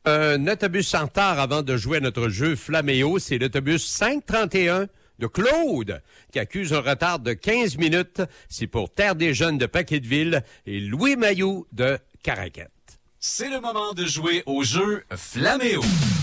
Un autobus en retard avant de jouer à notre jeu Flaméo, c'est l'autobus 531 de Claude qui accuse un retard de 15 minutes. C'est pour Terre des Jeunes de Paquetteville et Louis Mailloux de Caraquette. C'est le moment de jouer au jeu Flaméo.